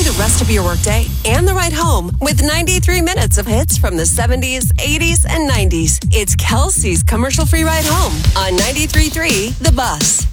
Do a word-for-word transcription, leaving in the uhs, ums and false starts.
enjoy the rest of your workday and the ride home with ninety-three minutes of hits from the seventies, eighties, and nineties. It's Kelsey's commercial-free ride home on ninety-three point three The Bus.